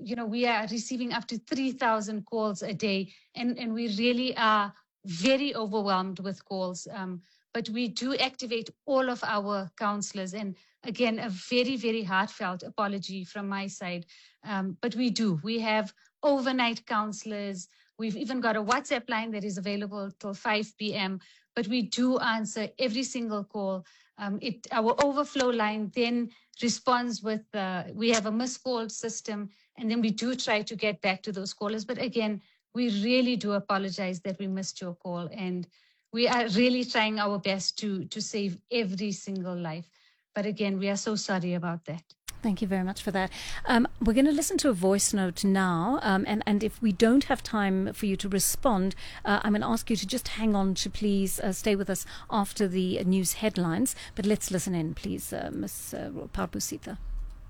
we are receiving up to 3,000 calls a day, and we really are very overwhelmed with calls. But we do activate all of our counselors. And again, a very, very heartfelt apology from my side. But we have overnight counselors. We've even got a WhatsApp line that is available till 5 p.m. But we do answer every single call. Our overflow line then responds with, we have a missed call system, and then we do try to get back to those callers. But again, we really do apologize that we missed your call, and we are really trying our best to save every single life. But again, we are so sorry about that. Thank you very much for that. We're going to listen to a voice note now, and if we don't have time for you to respond, I'm going to ask you to just hang on to please stay with us after the news headlines. But let's listen in, please, Ms. Parbusitha.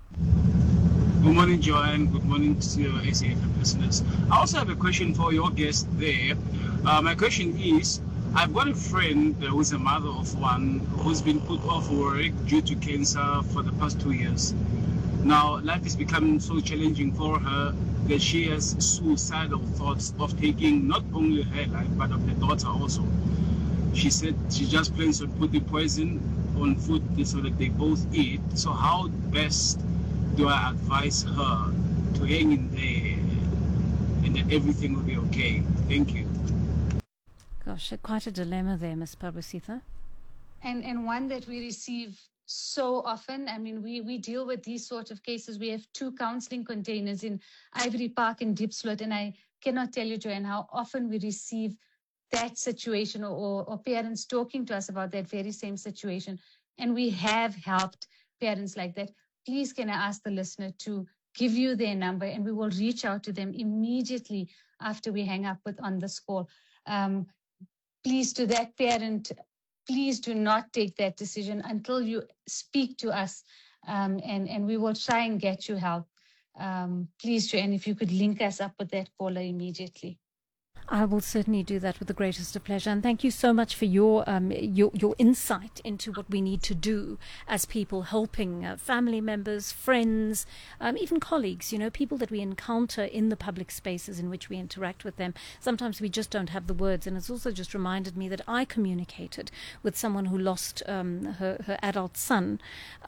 Good morning, Joanne. Good morning to your SAFM listeners. I also have a question for your guest there. My question is, I've got a friend who's a mother of one who's been put off work due to cancer for the past 2 years. Now, life is becoming so challenging for her that she has suicidal thoughts of taking not only her life, but of the daughter also. She said she just plans on putting poison on food so that they both eat. So how best do I advise her to hang in there and that everything will be okay? Thank you. Gosh, quite a dilemma there, Ms. Parbusitha. And one that we receive so often. I mean, we deal with these sort of cases. We have 2 counseling containers in Ivory Park and Diepsloot, and I cannot tell you, Joanne, how often we receive that situation or parents talking to us about that very same situation. And we have helped parents like that. Please, can I ask the listener to give you their number, and we will reach out to them immediately after we hang up on this call. Please, to that parent, please do not take that decision until you speak to us, and we will try and get you help. Please, Joanne, if you could link us up with that caller immediately. I will certainly do that with the greatest of pleasure. And thank you so much for your insight into what we need to do as people helping family members, friends, even colleagues, people that we encounter in the public spaces in which we interact with them. Sometimes we just don't have the words. And it's also just reminded me that I communicated with someone who lost her adult son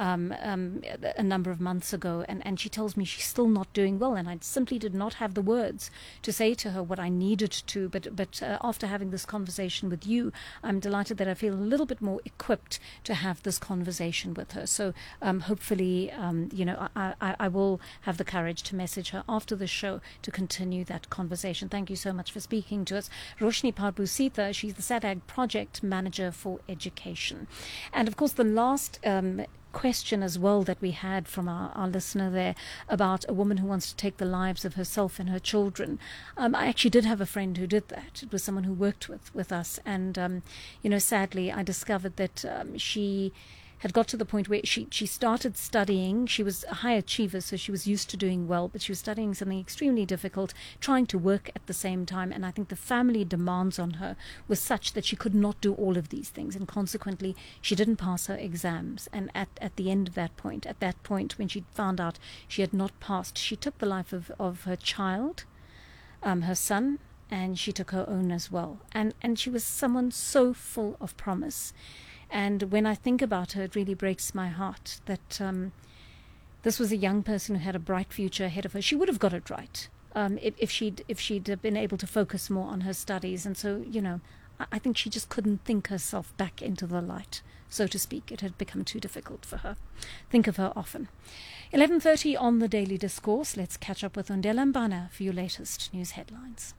a number of months ago. And she tells me she's still not doing well. And I simply did not have the words to say to her what I needed to. But after having this conversation with you, I'm delighted that I feel a little bit more equipped to have this conversation with her. So hopefully, I will have the courage to message her after the show to continue that conversation. Thank you so much for speaking to us. Roshni Parbusitha, she's the SADAG Project Manager for Education. And of course, the last question as well that we had from our listener there about a woman who wants to take the lives of herself and her children. I actually did have a friend who did that. It was someone who worked with us, and sadly I discovered that she had got to the point where she started studying. She was a high achiever, so she was used to doing well, but she was studying something extremely difficult, trying to work at the same time, and I think the family demands on her was such that she could not do all of these things, and consequently she didn't pass her exams. And at the end of that point, when she found out she had not passed, she took the life of her child, her son, and she took her own as well. And she was someone so full of promise. And when I think about her, it really breaks my heart that this was a young person who had a bright future ahead of her. She would have got it right if she'd been able to focus more on her studies. And so, I think she just couldn't think herself back into the light, so to speak. It had become too difficult for her. Think of her often. 11:30 on the Daily Discourse. Let's catch up with Ondela Mbana for your latest news headlines.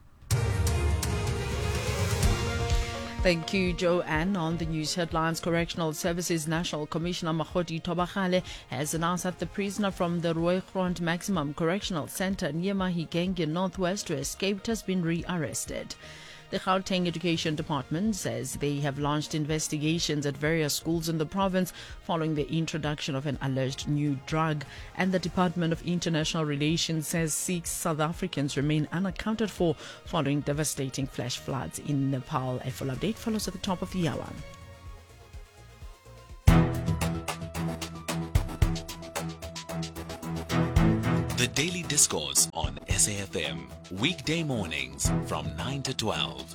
Thank you, Joanne. On the news headlines, Correctional Services National Commissioner Mahodi Tobakale has announced that the prisoner from the Rooigrond Maximum Correctional Center near Mahikenge Northwest who escaped has been re-arrested. The Gauteng Education Department says they have launched investigations at various schools in the province following the introduction of an alleged new drug. And the Department of International Relations says 6 South Africans remain unaccounted for following devastating flash floods in Nepal. A full update follows at the top of the hour. The Daily Discourse on SAFM. Weekday mornings from 9 to 12.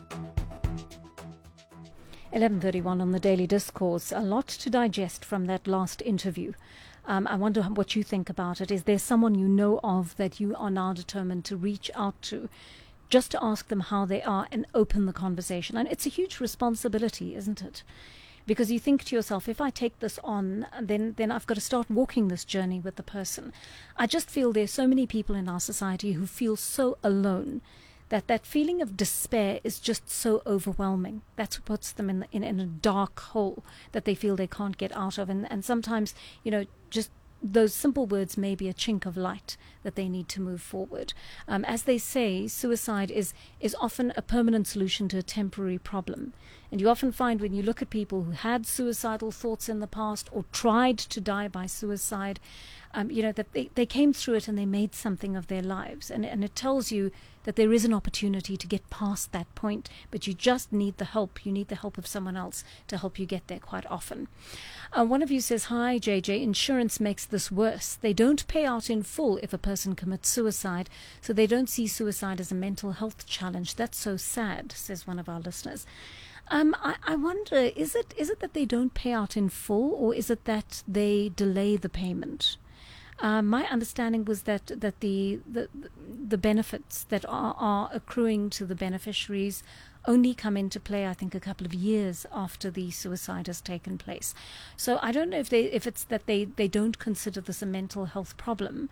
11:31 on the Daily Discourse. A lot to digest from that last interview. I wonder what you think about it. Is there someone you know of that you are now determined to reach out to, just to ask them how they are and open the conversation? And it's a huge responsibility, isn't it? Because you think to yourself, if I take this on, then I've got to start walking this journey with the person. I just feel there's so many people in our society who feel so alone, that feeling of despair is just so overwhelming. That's what puts them in a dark hole that they feel they can't get out of. And sometimes, just those simple words may be a chink of light that they need to move forward. As they say, suicide is often a permanent solution to a temporary problem. And you often find when you look at people who had suicidal thoughts in the past or tried to die by suicide, that they came through it and they made something of their lives. And it tells you that there is an opportunity to get past that point, but you just need the help. You need the help of someone else to help you get there quite often. One of you says, "Hi, JJ, insurance makes this worse. They don't pay out in full if a person commits suicide, so they don't see suicide as a mental health challenge. That's so sad," says one of our listeners. I wonder, is it that they don't pay out in full, or is it that they delay the payment? My understanding was that the benefits that are accruing to the beneficiaries only come into play, I think, a couple of years after the suicide has taken place. So I don't know if it's that they don't consider this a mental health problem.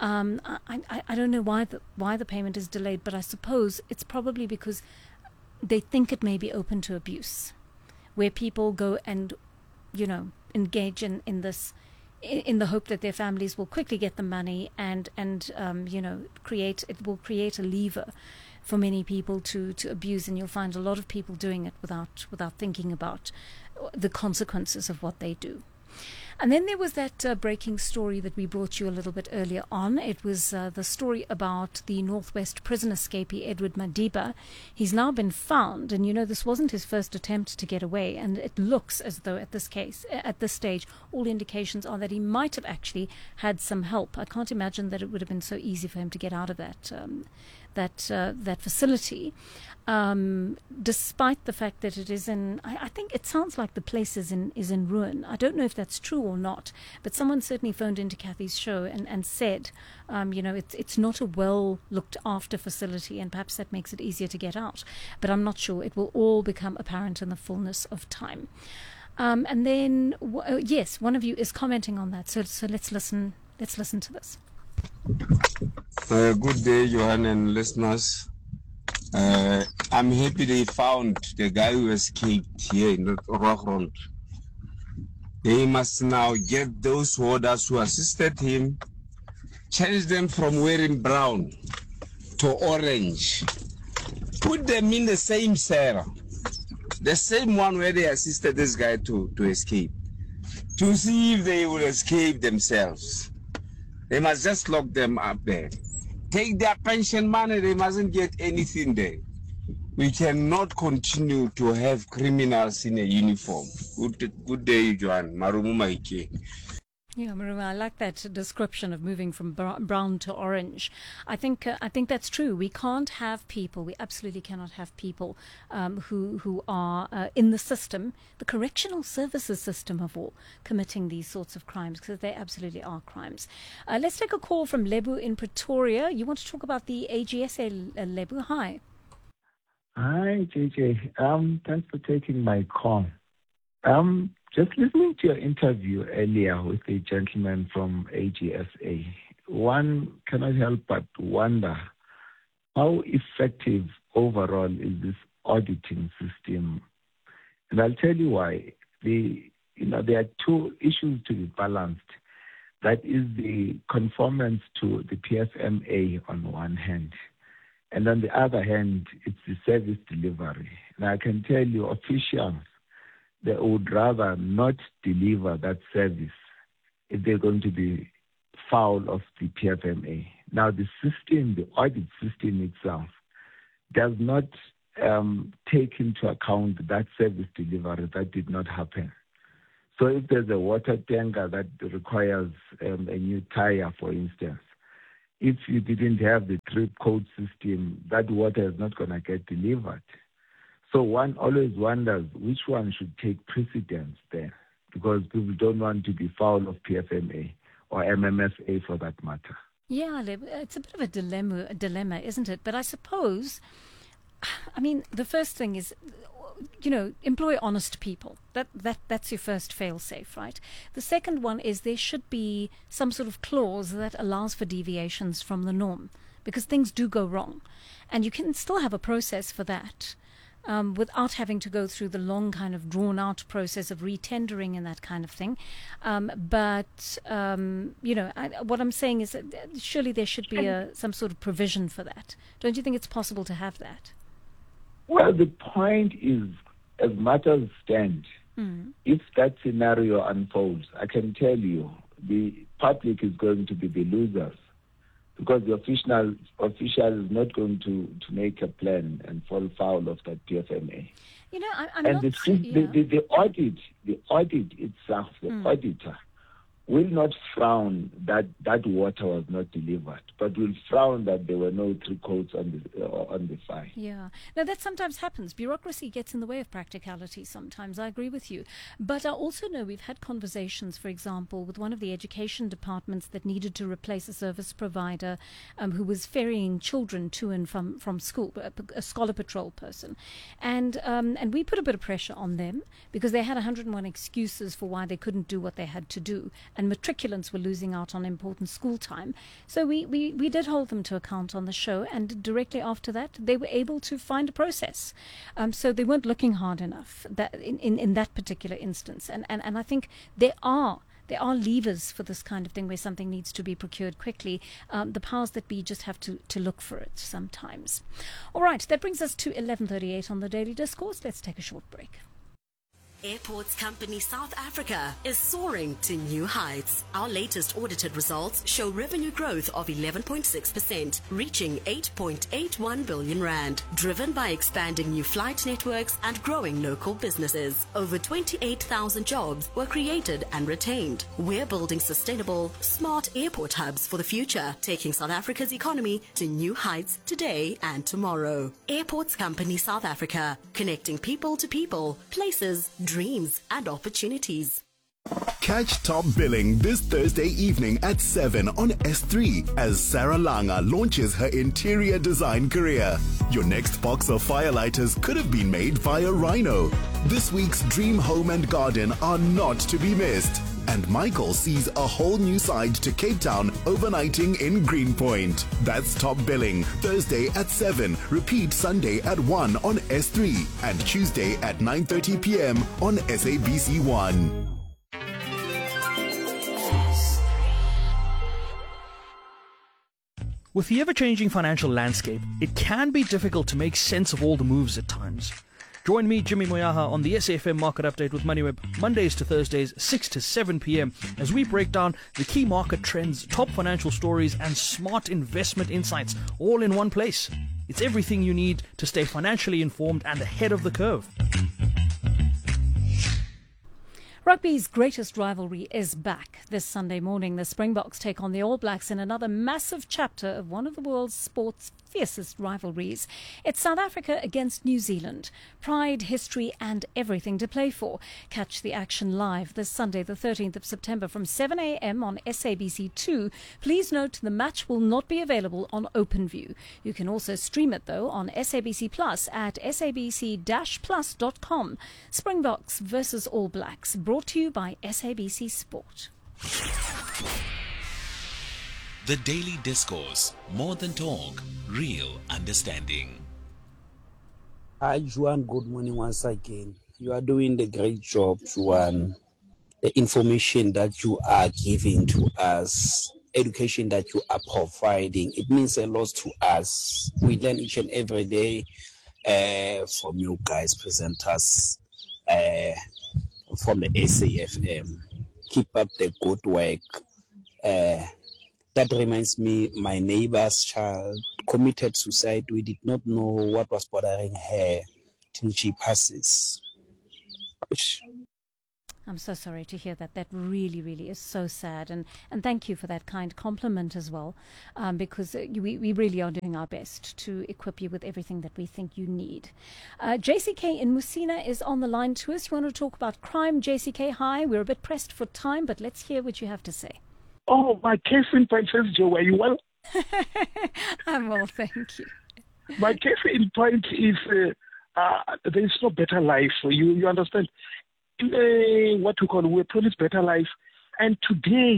I don't know why the payment is delayed, but I suppose it's probably because they think it may be open to abuse, where people go and engage in this in the hope that their families will quickly get the money and create a lever for many people to abuse. And you'll find a lot of people doing it without thinking about the consequences of what they do. And then there was that breaking story that we brought you a little bit earlier on. It was the story about the Northwest prison escapee, Edward Madiba. He's now been found, and this wasn't his first attempt to get away. And it looks as though at this stage, all indications are that he might have actually had some help. I can't imagine that it would have been so easy for him to get out of that facility, despite the fact that it is in, I think it sounds like the place is in ruin. I don't know if that's true or not, but someone certainly phoned into Kathy's show and said, it's not a well looked after facility, and perhaps that makes it easier to get out. But I'm not sure. It will all become apparent in the fullness of time. And then, yes, one of you is commenting on that. So let's listen to this. Good day, Johan and listeners. I'm happy they found the guy who escaped here in the Rockfront. They must now get those warders who assisted him, change them from wearing brown to orange, put them in the same cell, the same one where they assisted this guy to escape, to see if they will escape themselves. They must just lock them up there. Take their pension money, they mustn't get anything there. We cannot continue to have criminals in a uniform. Good day, Johan. Marumu Maike. Yeah, Maruma, I like that description of moving from brown to orange. I think that's true. We can't have people, we absolutely cannot have people who are in the system, the correctional services system of all, committing these sorts of crimes, because they absolutely are crimes. Let's take a call from Lebu in Pretoria. You want to talk about the AGSA, Lebu? Hi. Hi, JJ. Thanks for taking my call. Just listening to your interview earlier with the gentleman from AGSA, one cannot help but wonder how effective overall is this auditing system. And I'll tell you why. There are two issues to be balanced. That is the conformance to the PFMA on one hand, and on the other hand, it's the service delivery. And I can tell you, officials, they would rather not deliver that service if they're going to be foul of the PFMA. Now, the system, the audit system itself, does not take into account that service delivery that did not happen. So if there's a water tanker that requires a new tire, for instance, if you didn't have the drip code system, that water is not going to get delivered. So one always wonders which one should take precedence there, because people don't want to be foul of PFMA or MMFA for that matter. Yeah, it's a bit of a dilemma, isn't it? But I suppose, I mean, the first thing is, employ honest people. That's your first fail-safe, right? The second one is there should be some sort of clause that allows for deviations from the norm, because things do go wrong. And you can still have a process for that. Without having to go through the long kind of drawn-out process of retendering and that kind of thing. What I'm saying is that surely there should be some sort of provision for that. Don't you think it's possible to have that? Well, the point is, as matters stand, if that scenario unfolds, I can tell you the public is going to be the losers, because the official is not going to make a plan and fall foul of that PFMA. The audit itself, the auditor, will not frown that water was not delivered, but will frown that there were no three codes on the file. Yeah. Now, that sometimes happens. Bureaucracy gets in the way of practicality sometimes. I agree with you. But I also know we've had conversations, for example, with one of the education departments that needed to replace a service provider who was ferrying children to and from school, a scholar patrol person. And we put a bit of pressure on them because they had 101 excuses for why they couldn't do what they had to do. And matriculants were losing out on important school time. So we did hold them to account on the show, and directly after that, they were able to find a process. So they weren't looking hard enough that in that particular instance. And I think there are levers for this kind of thing where something needs to be procured quickly. The powers that be just have to look for it sometimes. All right, that brings us to 11:38 on the Daily Discourse. Let's take a short break. Airports Company South Africa is soaring to new heights. Our latest audited results show revenue growth of 11.6%, reaching 8.81 billion rand, driven by expanding new flight networks and growing local businesses. Over 28,000 jobs were created and retained. We're building sustainable, smart airport hubs for the future, taking South Africa's economy to new heights today and tomorrow. Airports Company South Africa, connecting people to people, places, dreams and opportunities. Catch Top Billing this Thursday evening at 7 on S3 as Sarah Langa launches her interior design career. Your next box of firelighters could have been made via Rhino. This week's Dream Home and Garden are not to be missed. And Michael sees a whole new side to Cape Town overnighting in Greenpoint. That's Top Billing, Thursday at 7, repeat Sunday at 1 on S3, and Tuesday at 9:30 p.m. on SABC 1. With the ever-changing financial landscape, it can be difficult to make sense of all the moves at times. Join me, Jimmy Moyaha, on the SAFM Market Update with MoneyWeb, Mondays to Thursdays, 6 to 7 p.m, as we break down the key market trends, top financial stories, and smart investment insights, all in one place. It's everything you need to stay financially informed and ahead of the curve. Rugby's greatest rivalry is back. This Sunday morning, the Springboks take on the All Blacks in another massive chapter of one of the world's sport's fiercest rivalries. It's South Africa against New Zealand. Pride, history, and everything to play for. Catch the action live this Sunday, the 13th of September from 7 a.m. on SABC2. Please note the match will not be available on OpenView. You can also stream it, though, on SABC Plus at sabc-plus.com. Springboks versus All Blacks, brought to you by SABC Sport. The Daily Discourse, more than talk, real understanding. Hi, Juan. Good morning once again. You are doing the great job, Juan. The information that you are giving to us, education that you are providing, it means a lot to us. We learn each and every day from you guys, presenters, from the SAFM. Keep up the good work. That reminds me, my neighbor's child committed suicide. We did not know what was bothering her till she passes. I'm so sorry to hear that. That really, really is so sad. And thank you for that kind compliment as well, because we really are doing our best to equip you with everything that we think you need. JCK in Musina is on the line to us. You want to talk about crime? JCK, hi. We're a bit pressed for time, but let's hear what you have to say. Oh, my case in point says, Joe, are you well? I'm well, thank you. My case in point is there is no better life. You understand? What we call, we promise better life. And today,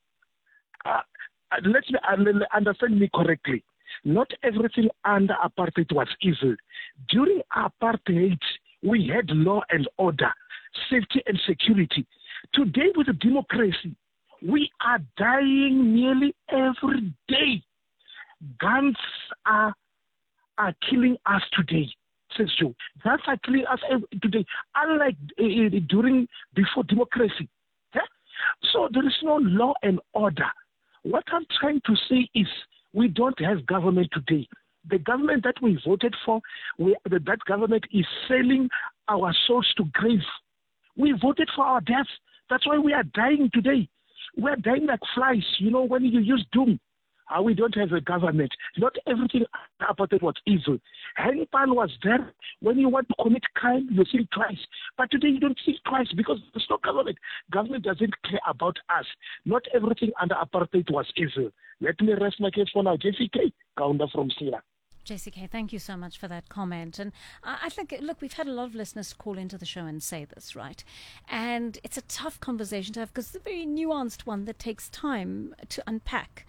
let me understand me correctly. Not everything under apartheid was evil. During apartheid, we had law and order, safety and security. Today, with the democracy, we are dying nearly every day. Guns are killing us today. Says Joe. Guns are killing us today, unlike before democracy. Yeah? So there is no law and order. What I'm trying to say is we don't have government today. The government that we voted for, that government is selling our souls to grave. We voted for our deaths. That's why we are dying today. We are dying like flies. You know, when you use doom. We don't have a government. Not everything apartheid was evil. Hangpan was there. When you want to commit crime, you think twice. But today you don't think twice because there's no government. Government doesn't care about us. Not everything under apartheid was evil. Let me rest my case for now. JCK, Kaunda from Sila. JCK, thank you so much for that comment. And I think, look, we've had a lot of listeners call into the show and say this, right? And it's a tough conversation to have because it's a very nuanced one that takes time to unpack.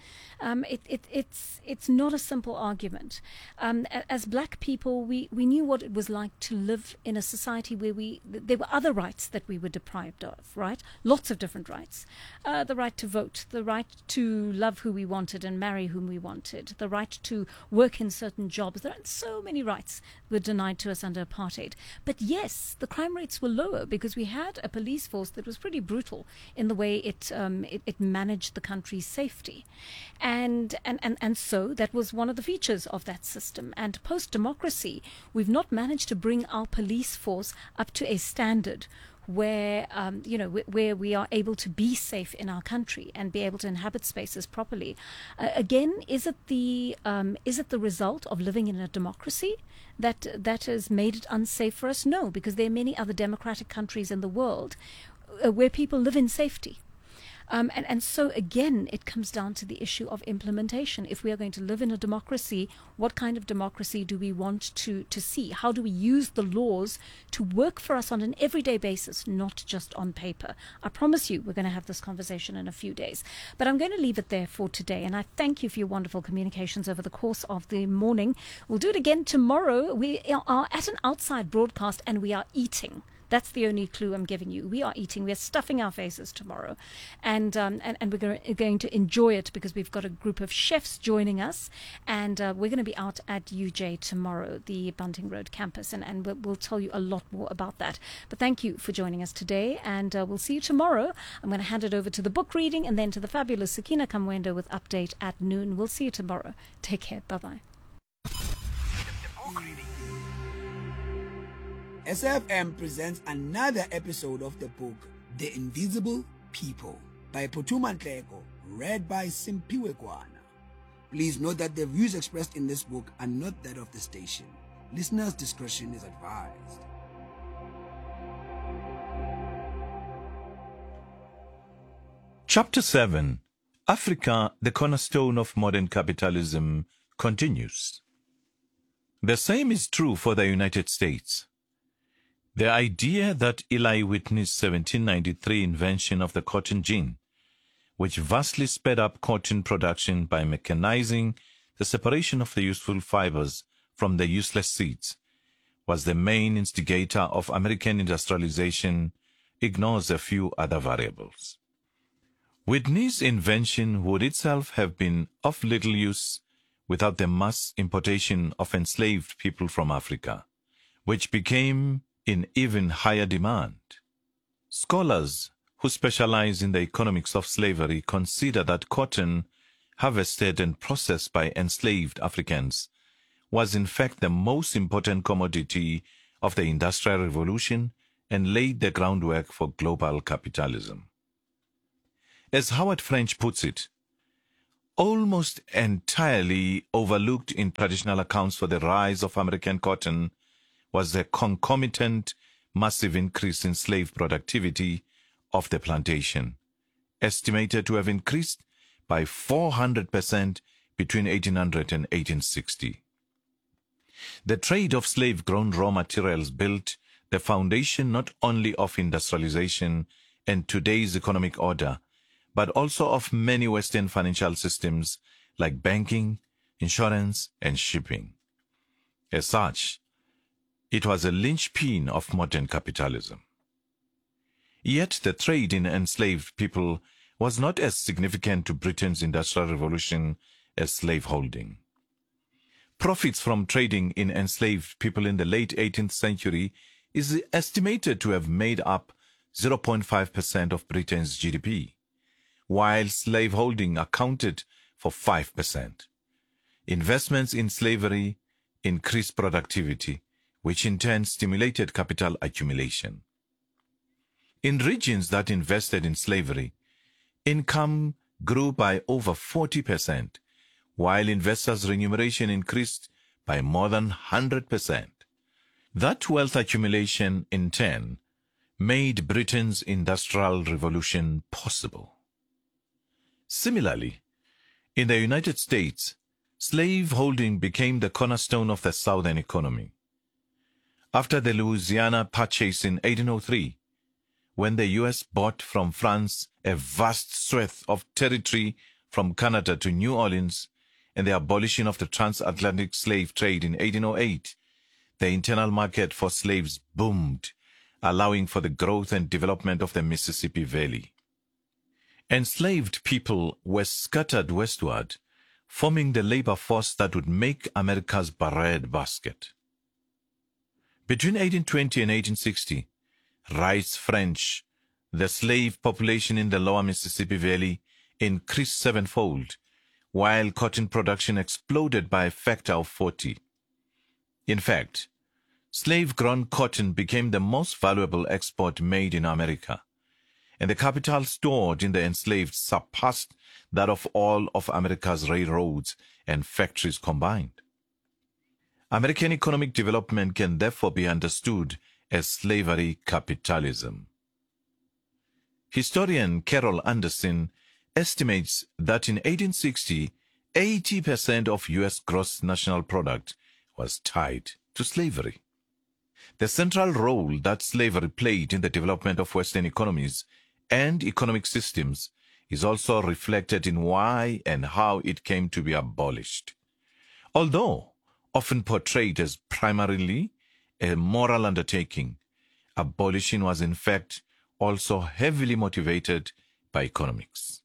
It's not a simple argument. As black people, we knew what it was like to live in a society where there were other rights that we were deprived of, right? Lots of different rights. The right to vote, the right to love who we wanted and marry whom we wanted, the right to work in certain jobs. There are so many rights were denied to us under apartheid. But yes, the crime rates were lower because we had a police force that was pretty brutal in the way it managed the country's safety. And so that was one of the features of that system. And post-democracy, we've not managed to bring our police force up to a standard where where we are able to be safe in our country and be able to inhabit spaces properly. Again, is it the result of living in a democracy that has made it unsafe for us? No, because there are many other democratic countries in the world where people live in safety. And so, again, it comes down to the issue of implementation. If we are going to live in a democracy, what kind of democracy do we want to see? How do we use the laws to work for us on an everyday basis, not just on paper? I promise you we're going to have this conversation in a few days. But I'm going to leave it there for today. And I thank you for your wonderful communications over the course of the morning. We'll do it again tomorrow. We are at an outside broadcast and we are eating. That's the only clue I'm giving you. We are eating. We are stuffing our faces tomorrow. And we're going to enjoy it because we've got a group of chefs joining us. And we're going to be out at UJ tomorrow, the Bunting Road campus. And we'll tell you a lot more about that. But thank you for joining us today. And we'll see you tomorrow. I'm going to hand it over to the book reading and then to the fabulous Sakina Kamwendo with Update at noon. We'll see you tomorrow. Take care. Bye-bye. SFM presents another episode of the book, The Invisible People, by Phuthuma Nhleko, read by Simpiwe Kwana. Please note that the views expressed in this book are not that of the station. Listeners' discretion is advised. Chapter 7, Africa, the Cornerstone of Modern Capitalism, continues. The same is true for the United States. The idea that Eli Whitney's 1793 invention of the cotton gin, which vastly sped up cotton production by mechanizing the separation of the useful fibers from the useless seeds, was the main instigator of American industrialization, ignores a few other variables. Whitney's invention would itself have been of little use without the mass importation of enslaved people from Africa, which became in even higher demand. Scholars who specialize in the economics of slavery consider that cotton, harvested and processed by enslaved Africans, was in fact the most important commodity of the Industrial Revolution and laid the groundwork for global capitalism. As Howard French puts it, almost entirely overlooked in traditional accounts for the rise of American cotton was the concomitant massive increase in slave productivity of the plantation, estimated to have increased by 400% between 1800 and 1860. The trade of slave-grown raw materials built the foundation not only of industrialization and today's economic order, but also of many Western financial systems like banking, insurance, and shipping. As such, it was a linchpin of modern capitalism. Yet the trade in enslaved people was not as significant to Britain's Industrial Revolution as slaveholding. Profits from trading in enslaved people in the late 18th century is estimated to have made up 0.5% of Britain's GDP, while slaveholding accounted for 5%. Investments in slavery increased productivity, which in turn stimulated capital accumulation. In regions that invested in slavery, income grew by over 40%, while investors' remuneration increased by more than 100%. That wealth accumulation, in turn, made Britain's Industrial Revolution possible. Similarly, in the United States, slaveholding became the cornerstone of the Southern economy. After the Louisiana Purchase in 1803, when the U.S. bought from France a vast swath of territory from Canada to New Orleans, and the abolition of the transatlantic slave trade in 1808, the internal market for slaves boomed, allowing for the growth and development of the Mississippi Valley. Enslaved people were scattered westward, forming the labor force that would make America's breadbasket. Between 1820 and 1860, writes French, the slave population in the lower Mississippi Valley increased sevenfold, while cotton production exploded by a factor of 40. In fact, slave-grown cotton became the most valuable export made in America, and the capital stored in the enslaved surpassed that of all of America's railroads and factories combined. American economic development can therefore be understood as slavery capitalism. Historian Carol Anderson estimates that in 1860, 80% of U.S. gross national product was tied to slavery. The central role that slavery played in the development of Western economies and economic systems is also reflected in why and how it came to be abolished. Although often portrayed as primarily a moral undertaking, abolition was in fact also heavily motivated by economics.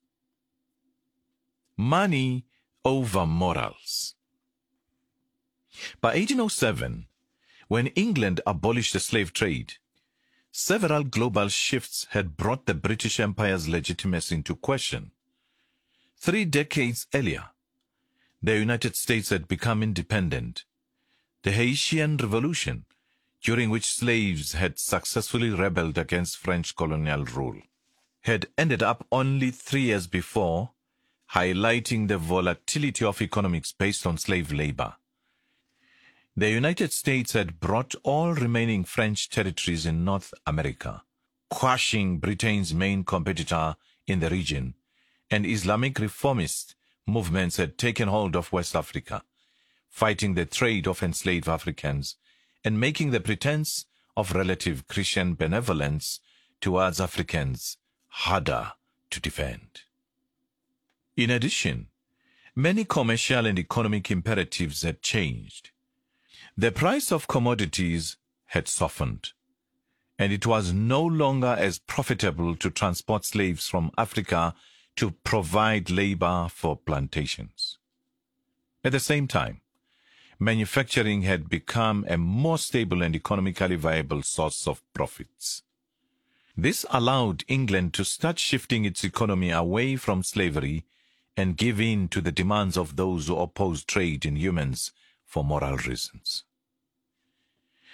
Money over morals. By 1807, when England abolished the slave trade, several global shifts had brought the British Empire's legitimacy into question. 3 decades earlier, the United States had become independent. The Haitian Revolution, during which slaves had successfully rebelled against French colonial rule, had ended up only 3 years before, highlighting the volatility of economics based on slave labor. The United States had brought all remaining French territories in North America, quashing Britain's main competitor in the region, and Islamic reformist movements had taken hold of West Africa, fighting the trade of enslaved Africans and making the pretense of relative Christian benevolence towards Africans harder to defend. In addition, many commercial and economic imperatives had changed. The price of commodities had softened, and it was no longer as profitable to transport slaves from Africa to provide labor for plantations. At the same time, manufacturing had become a more stable and economically viable source of profits. This allowed England to start shifting its economy away from slavery and give in to the demands of those who opposed trade in humans for moral reasons.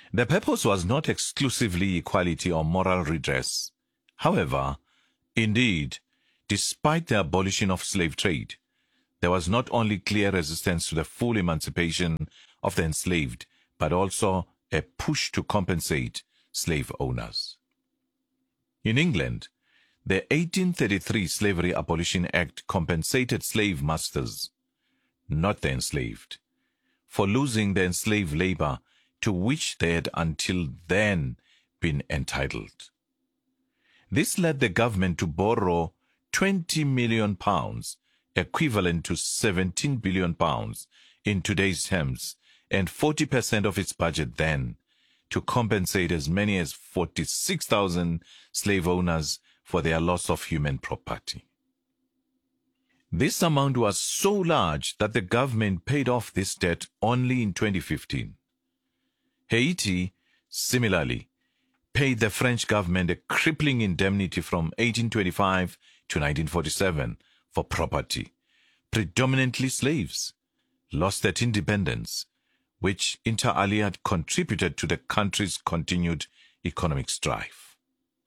The purpose was not exclusively equality or moral redress. However, indeed, despite the abolition of slave trade, there was not only clear resistance to the full emancipation of the enslaved, but also a push to compensate slave owners. In England, the 1833 Slavery Abolition Act compensated slave masters, not the enslaved, for losing the enslaved labor to which they had until then been entitled. This led the government to borrow £20 million, equivalent to £17 billion in today's terms, and 40% of its budget then, to compensate as many as 46,000 slave owners for their loss of human property. This amount was so large that the government paid off this debt only in 2015. Haiti, similarly, paid the French government a crippling indemnity from 1825 to 1947 for property, predominantly slaves, lost at independence, which inter alia contributed to the country's continued economic strife.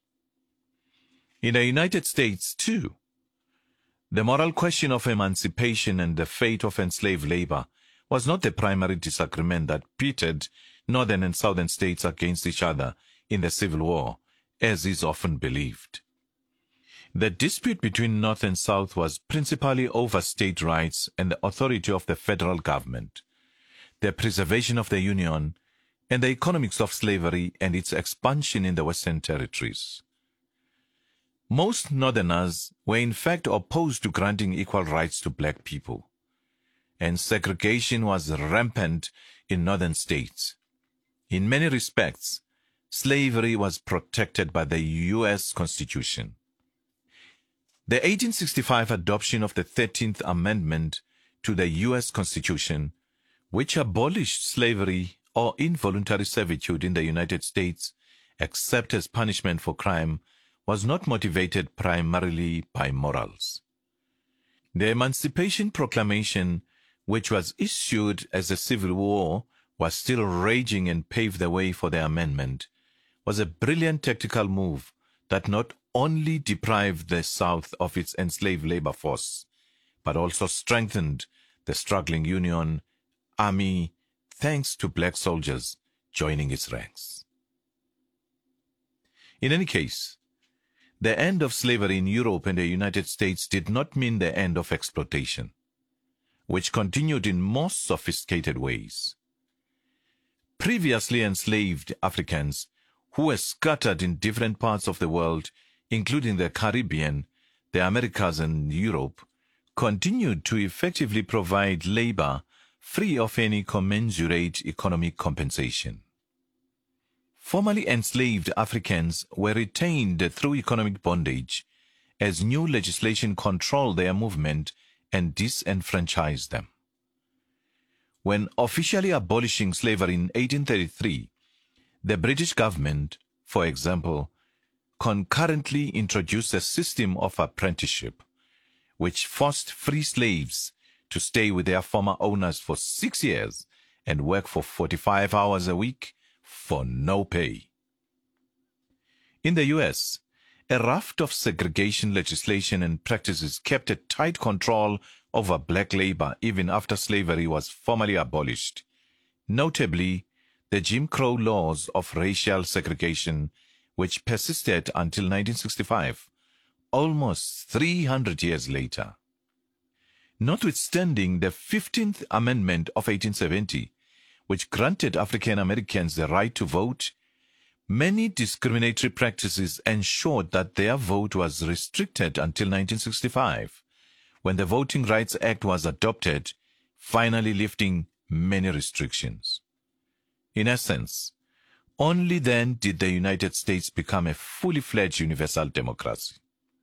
In the United States, too, the moral question of emancipation and the fate of enslaved labor was not the primary disagreement that pitted northern and southern states against each other in the Civil War, as is often believed. The dispute between North and South was principally over state rights and the authority of the federal government, the preservation of the Union, and the economics of slavery and its expansion in the Western territories. Most Northerners were in fact opposed to granting equal rights to black people, and segregation was rampant in northern states. In many respects, slavery was protected by the U.S. Constitution. The 1865 adoption of the 13th Amendment to the U.S. Constitution, which abolished slavery or involuntary servitude in the United States, except as punishment for crime, was not motivated primarily by morals. The Emancipation Proclamation, which was issued as the Civil War was still raging and paved the way for the amendment, was a brilliant tactical move that not only deprived the South of its enslaved labor force, but also strengthened the struggling Union Army thanks to black soldiers joining its ranks. In any case, the end of slavery in Europe and the United States did not mean the end of exploitation, which continued in more sophisticated ways. Previously enslaved Africans who were scattered in different parts of the world, including the Caribbean, the Americas, and Europe, continued to effectively provide labor free of any commensurate economic compensation. Formerly enslaved Africans were retained through economic bondage as new legislation controlled their movement and disenfranchised them. When officially abolishing slavery in 1833, the British government, for example, concurrently introduced a system of apprenticeship, which forced free slaves to stay with their former owners for 6 years and work for 45 hours a week for no pay. In the U.S., a raft of segregation legislation and practices kept a tight control over black labor even after slavery was formally abolished, notably the Jim Crow laws of racial segregation, which persisted until 1965, almost 300 years later. Notwithstanding the 15th Amendment of 1870, which granted African Americans the right to vote, many discriminatory practices ensured that their vote was restricted until 1965, when the Voting Rights Act was adopted, finally lifting many restrictions. In essence, only then did the United States become a fully fledged universal democracy.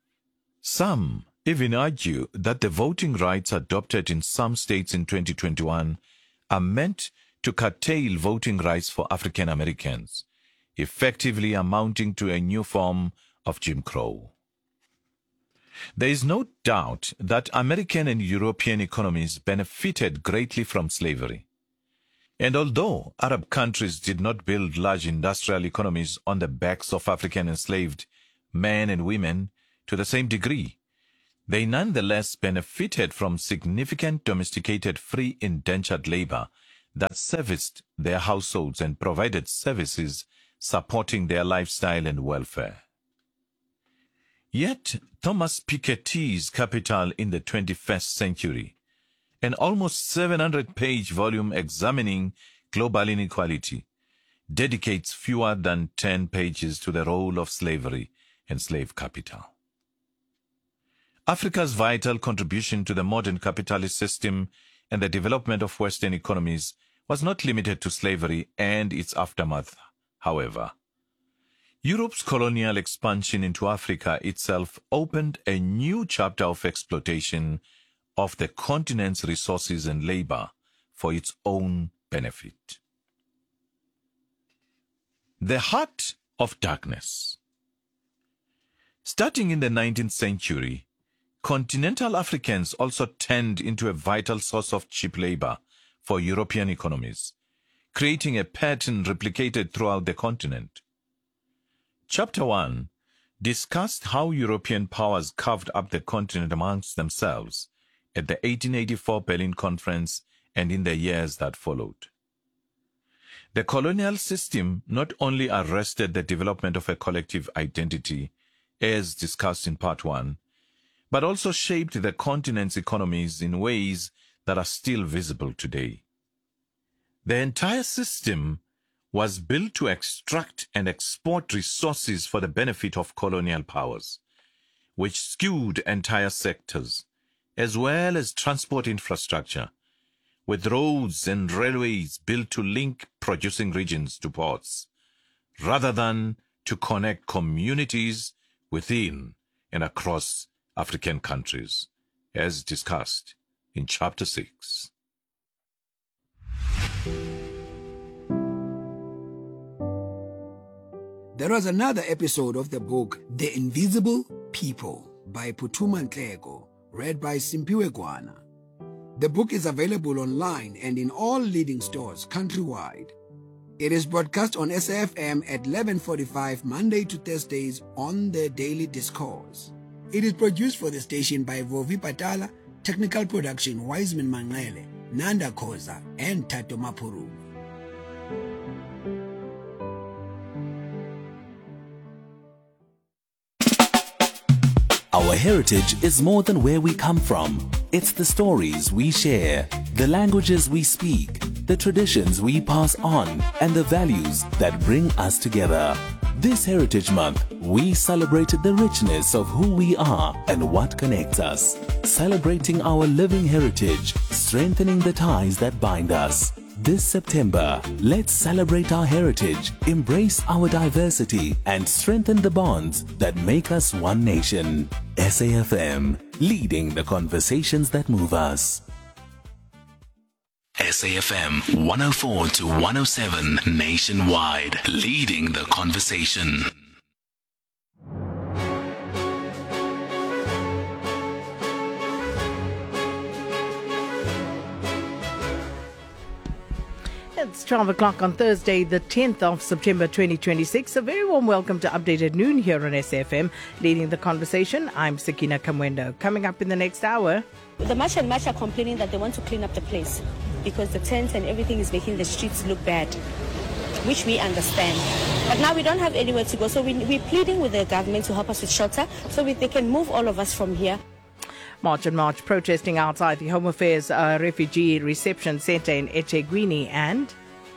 Some even argue that the voting rights adopted in some states in 2021 are meant to curtail voting rights for African Americans, effectively amounting to a new form of Jim Crow. There is no doubt that American and European economies benefited greatly from slavery. And although Arab countries did not build large industrial economies on the backs of African enslaved men and women to the same degree, they nonetheless benefited from significant domesticated free indentured labor that serviced their households and provided services supporting their lifestyle and welfare. Yet, Thomas Piketty's Capital in the 21st Century, an almost 700-page volume examining global inequality, dedicates fewer than 10 pages to the role of slavery and slave capital. Africa's vital contribution to the modern capitalist system and the development of Western economies was not limited to slavery and its aftermath, however. Europe's colonial expansion into Africa itself opened a new chapter of exploitation of the continent's resources and labor for its own benefit. The Heart of Darkness. Starting in the 19th century, continental Africans also turned into a vital source of cheap labor for European economies, creating a pattern replicated throughout the continent. Chapter 1 discussed how European powers carved up the continent amongst themselves at the 1884 Berlin Conference and in the years that followed. The colonial system not only arrested the development of a collective identity, as discussed in Part 1, but also shaped the continent's economies in ways that are still visible today. The entire system was built to extract and export resources for the benefit of colonial powers, which skewed entire sectors, as well as transport infrastructure, with roads and railways built to link producing regions to ports, rather than to connect communities within and across African countries, as discussed in Chapter 6. There was another episode of the book The Invisible People by Phuthuma Nhleko, read by Simpiwe Gwana. The book is available online and in all leading stores countrywide. It is broadcast on SAFM at 11:45 Monday to Thursdays on the Daily Discourse. It is produced for the station by Vovi Patala, technical production Wiseman Mangele, Nanda Khoza, and Tato Mapuru. Our heritage is more than where we come from. It's the stories we share, the languages we speak, the traditions we pass on, and the values that bring us together. This Heritage Month, we celebrated the richness of who we are and what connects us. Celebrating our living heritage, strengthening the ties that bind us. This September, let's celebrate our heritage, embrace our diversity, and strengthen the bonds that make us one nation. SAFM, leading the conversations that move us. SAFM 104 to 107 nationwide, leading the conversation. It's 12 o'clock on Thursday, the 10th of September 2026. A very warm welcome to Updated Noon here on SAFM. Leading the conversation, I'm Sakina Kamwendo. Coming up in the next hour. The March and March are complaining that they want to clean up the place because the tents and everything is making the streets look bad, which we understand. But now we don't have anywhere to go, so we're pleading with the government to help us with shelter so they can move all of us from here. March and March protesting outside the Home Affairs Refugee Reception Centre in eThekwini. And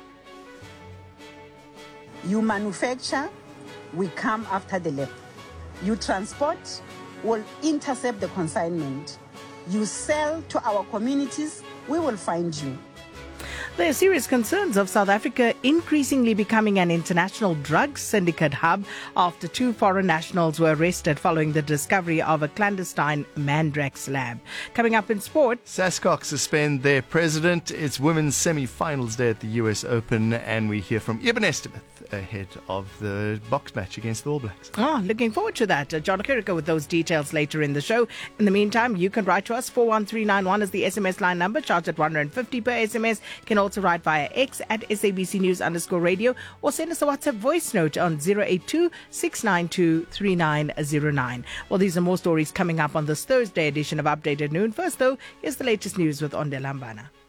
you manufacture, we come after the lab. You transport, we'll intercept the consignment. You sell to our communities, we will find you. There are serious concerns of South Africa increasingly becoming an international drug syndicate hub after 2 foreign nationals were arrested following the discovery of a clandestine Mandrax lab. Coming up in sport, SASCOC suspend their president. It's women's semi-finals day at the US Open, and we hear from Eben Estimeth ahead of the box match against the All Blacks. Looking forward to that. John Kiriko with those details later in the show. In the meantime, you can write to us. 41391 is the SMS line number, charged at 150 per SMS. You can also also write via X at SABC News_radio or send us a WhatsApp voice note on 082-692-3909. Well, these are more stories coming up on this Thursday edition of Updated Noon. First, though, here's the latest news with Ondelambana.